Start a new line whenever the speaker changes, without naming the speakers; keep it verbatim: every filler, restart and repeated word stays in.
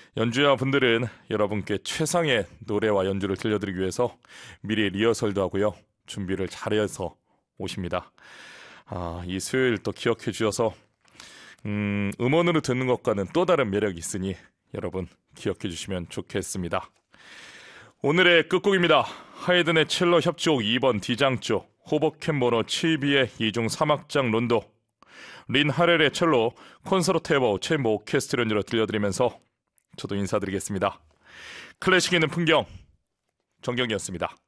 연주자분들은 여러분께 최상의 노래와 연주를 들려드리기 위해서 미리 리허설도 하고요. 준비를 잘해서 오십니다. 아, 이 수요일 또 기억해 주셔서 음, 음원으로 듣는 것과는 또 다른 매력이 있으니 여러분 기억해 주시면 좋겠습니다. 오늘의 끝곡입니다. 하이든의 첼로 협주곡 이 번 D장조, 호버캠 번호 칠 비의 이중 삼 악장 론도, 린 하렐의 첼로 콘서트에버 챔버 오케스트라 연주로 들려드리면서 저도 인사드리겠습니다. 클래식 있는 풍경, 정경이었습니다.